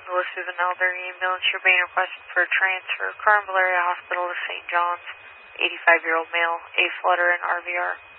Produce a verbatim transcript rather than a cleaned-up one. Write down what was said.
Louis is an elderly ambulance. You're being requested for a transfer. Carmel Area Hospital to Saint John's. eighty-five-year-old male. A flutter and R V R.